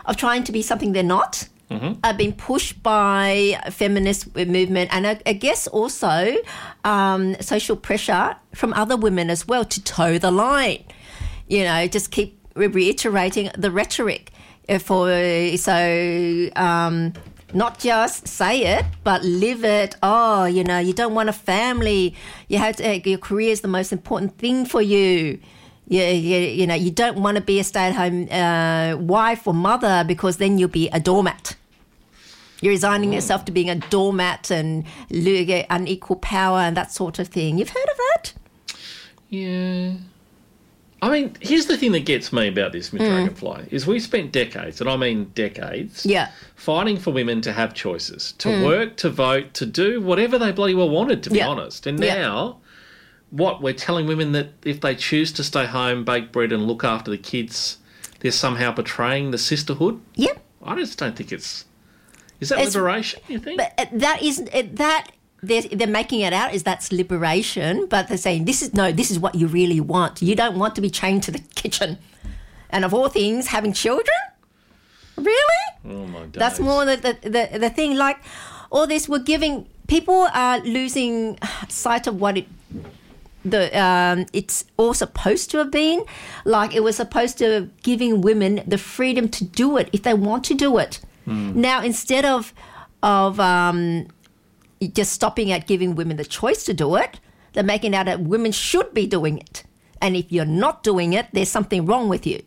of trying to be something they're not. Are being pushed by feminist movement, and I guess also social pressure from other women as well to toe the line. Just keep reiterating the rhetoric not just say it, but live it. Oh, you don't want a family. Your career is the most important thing for you. You don't want to be a stay-at-home wife or mother because then you'll be a doormat. You're resigning yourself to being a doormat and unequal power and that sort of thing. You've heard of that? Yeah. I mean, here's the thing that gets me about this, Miss Dragonfly, is we spent decades, and I mean decades, fighting for women to have choices, to work, to vote, to do whatever they bloody well wanted, to be honest. And now, we're telling women that if they choose to stay home, bake bread and look after the kids, they're somehow betraying the sisterhood? Yep. I just don't think it's... Is that liberation, you think? But they're making it out as that's liberation, but they're saying this is what you really want. You don't want to be chained to the kitchen. And of all things, having children? Really? Oh, my days. That's more the thing. Like, all this, people are losing sight of what it's all supposed to have been. Like, it was supposed to giving women the freedom to do it if they want to do it. Now, instead of just stopping at giving women the choice to do it, they're making out that women should be doing it. And if you're not doing it, there's something wrong with you.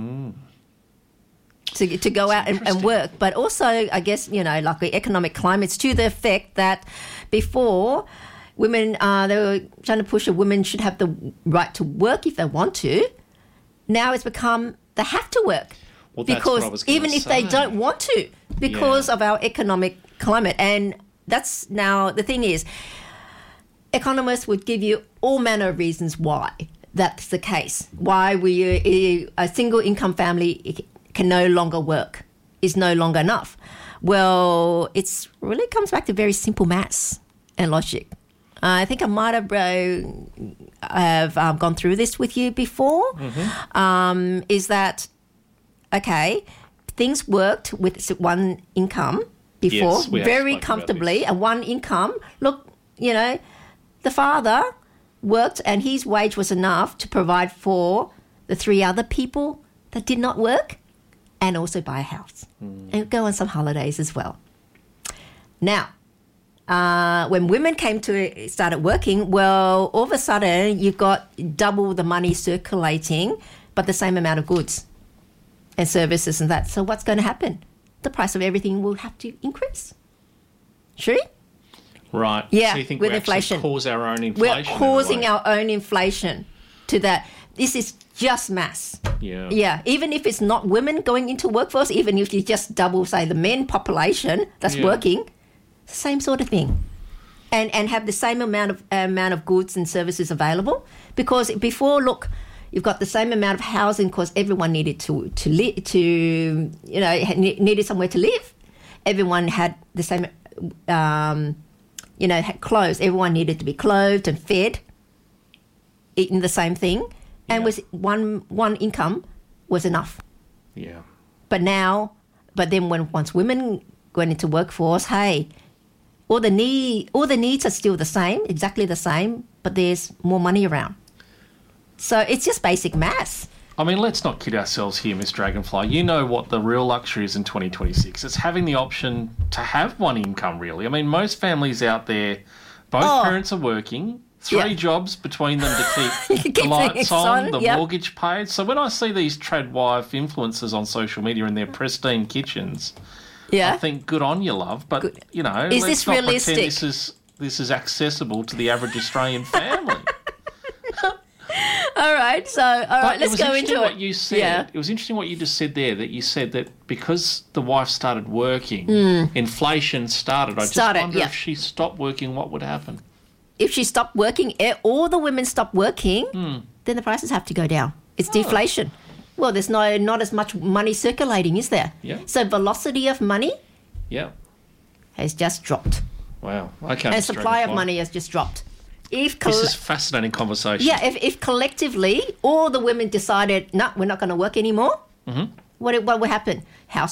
To go out and work. But also, I guess, like the economic climate's to the effect that before women, they were trying to push a woman should have the right to work if they want to. Now it's become they have to work. Well, because even if they don't want to, because of our economic climate. And that's now the thing is, economists would give you all manner of reasons why that's the case. Why a single income family can no longer work, is no longer enough. Well, it really comes back to very simple maths and logic. I think I might have gone through this with you before. Is that... Okay, things worked with one income before, very comfortably, and one income. Look, the father worked and his wage was enough to provide for the three other people that did not work and also buy a house and go on some holidays as well. Now, when women started working, well, all of a sudden you've got double the money circulating but the same amount of goods and services and that. So what's going to happen? The price of everything will have to increase. True? Right. Yeah, so you think with we inflation. actually cause our own inflation? We're causing our own inflation to that. This is just mass. Yeah. Yeah. Even if it's not women going into workforce, even if you just double, say, the men population that's working, same sort of thing. And have the same amount of goods and services available. Because before, look, you've got the same amount of housing because everyone needed needed somewhere to live. Everyone had the same, had clothes. Everyone needed to be clothed and fed, eating the same thing, and was one income was enough. Yeah. But then once women went into workforce, hey, all the needs are still the same, exactly the same, but there's more money around. So it's just basic maths. I mean, let's not kid ourselves here, Miss Dragonfly. You know what the real luxury is in 2026. It's having the option to have one income, really. I mean, most families out there, both parents are working, 3 jobs between them to keep the lights on, the mortgage paid. So when I see these trad wife influencers on social media in their pristine kitchens, I think good on you, love. But, is let's this not realistic? pretend this is accessible to the average Australian family. All right, let's go into what you said. Yeah. It was interesting what you just said there, that you said that because the wife started working, inflation started. I just wonder if she stopped working, what would happen? If she stopped working, all the women stopped working, then the prices have to go down. It's deflation. Well, there's not as much money circulating, is there? Yeah. So velocity of money has just dropped. Wow. Okay. And supply of money has just dropped. This is fascinating conversation. Yeah, if collectively all the women decided, no, we're not going to work anymore, what will happen? House